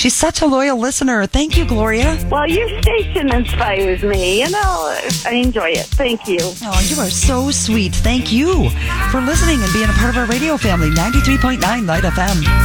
She's such a loyal listener. Thank you, Gloria. Well, your station inspires me. I enjoy it. Thank you. Oh, you are so sweet. Thank you for listening and being a part of our radio family. 93.9 Light FM.